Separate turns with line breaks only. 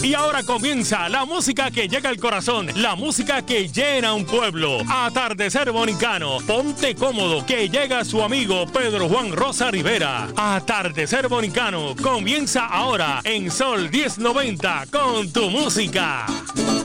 Y ahora comienza la música que llega al corazón, la música que llena un pueblo. Atardecer Bonicano, ponte cómodo, que llega su amigo Pedro Juan Rosa Rivera. Atardecer Bonicano comienza ahora en Sol 1090 con tu música.